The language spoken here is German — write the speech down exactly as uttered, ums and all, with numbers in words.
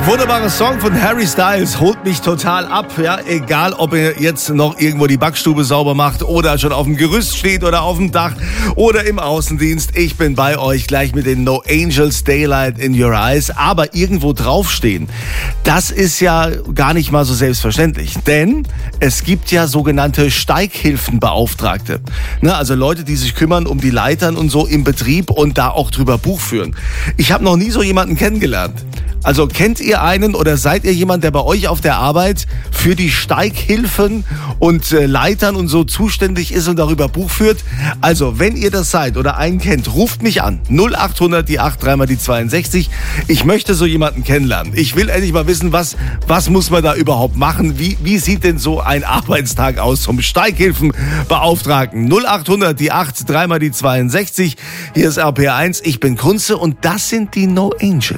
Wunderbarer Song von Harry Styles, holt mich total ab, ja, egal ob ihr jetzt noch irgendwo die Backstube sauber macht oder schon auf dem Gerüst steht oder auf dem Dach oder im Außendienst. Ich bin bei euch gleich mit den No Angels Daylight in Your Eyes, aber irgendwo draufstehen, das ist ja gar nicht mal so selbstverständlich, denn es gibt ja sogenannte Steighilfenbeauftragte, ne, also Leute, die sich kümmern um die Leitern und so im Betrieb und da auch drüber Buch führen. Ich habe noch nie so jemanden kennengelernt. Also kennt ihr einen oder seid ihr jemand, der bei euch auf der Arbeit für die Steighilfen und äh, Leitern und so zuständig ist und darüber Buch führt? Also, wenn ihr das seid oder einen kennt, ruft mich an. null acht hundert, die acht, drei mal die zweiundsechzig. Ich möchte so jemanden kennenlernen. Ich will endlich mal wissen, was, was muss man da überhaupt machen? Wie, wie sieht denn so ein Arbeitstag aus zum Steighilfenbeauftragten? null acht hundert, die acht, drei mal die zweiundsechzig. Hier ist R P R eins. Ich bin Kunze und das sind die No Angels.